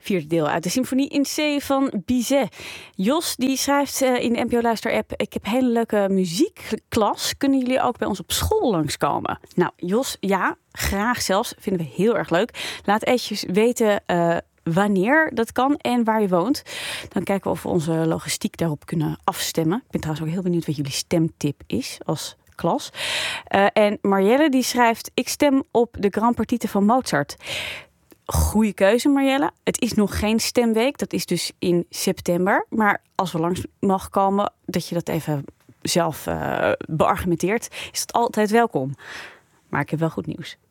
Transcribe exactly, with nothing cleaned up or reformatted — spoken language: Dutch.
Vierde deel uit de symfonie in C van Bizet. Jos die schrijft uh, in de N P O Luister app: ik heb hele leuke muziekklas. Kunnen jullie ook bij ons op school langskomen? Nou Jos, ja, graag zelfs. Vinden we heel erg leuk. Laat eventjes weten uh, wanneer dat kan en waar je woont. Dan kijken we of we onze logistiek daarop kunnen afstemmen. Ik ben trouwens ook heel benieuwd wat jullie stemtip is als klas. Uh, en Marjelle die schrijft: ik stem op de Grand Partite van Mozart. Goeie keuze, Marjelle. Het is nog geen stemweek. Dat is dus in september. Maar als we langs mag komen, dat je dat even zelf uh, beargumenteert, is dat altijd welkom. Maar ik heb wel goed nieuws.